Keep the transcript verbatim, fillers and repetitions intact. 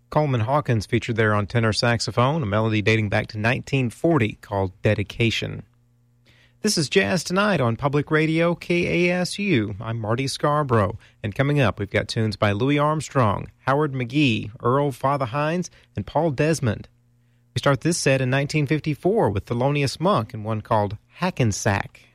Coleman Hawkins featured there on tenor saxophone, a melody dating back to nineteen forty called Dedication. This is Jazz Tonight on Public Radio K A S U. I'm Marty Scarborough, and coming up we've got tunes by Louis Armstrong, Howard McGee, Earl Father Hines, and Paul Desmond. We start this set in nineteen fifty-four with Thelonious Monk and one called Hackensack.